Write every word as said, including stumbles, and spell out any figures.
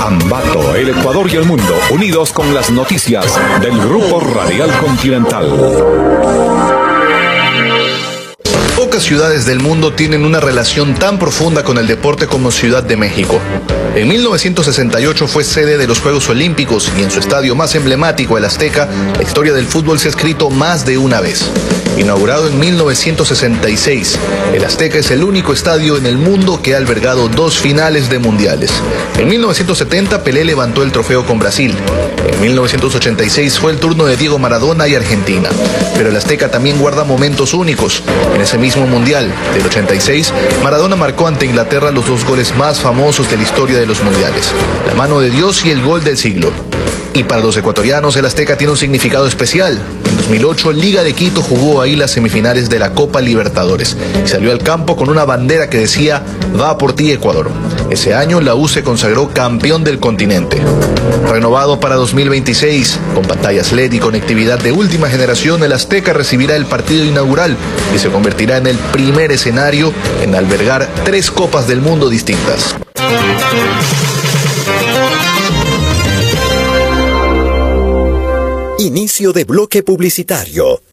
Ambato, el Ecuador y el mundo, unidos con las noticias del Grupo Radial Continental. Pocas ciudades del mundo tienen una relación tan profunda con el deporte como Ciudad de México. En mil novecientos sesenta y ocho fue sede de los Juegos Olímpicos y en su estadio más emblemático, el Azteca, la historia del fútbol se ha escrito más de una vez. Inaugurado en mil novecientos sesenta y seis, el Azteca es el único estadio en el mundo que ha albergado dos finales de mundiales. En mil novecientos setenta, Pelé levantó el trofeo con Brasil. En mil novecientos ochenta y seis fue el turno de Diego Maradona y Argentina. Pero el Azteca también guarda momentos únicos. En ese mismo mundial del ochenta y seis, Maradona marcó ante Inglaterra los dos goles más famosos de la historia de los mundiales: la mano de Dios y el gol del siglo. Y para los ecuatorianos, el Azteca tiene un significado especial. En dos mil ocho, Liga de Quito jugó ahí las semifinales de la Copa Libertadores y salió al campo con una bandera que decía: "Va por ti, Ecuador". Ese año, la U se consagró campeón del continente. Renovado para dos mil veintiséis, con pantallas L E D y conectividad de última generación, el Azteca recibirá el partido inaugural y se convertirá en el primer escenario en albergar tres Copas del Mundo distintas. Inicio de bloque publicitario.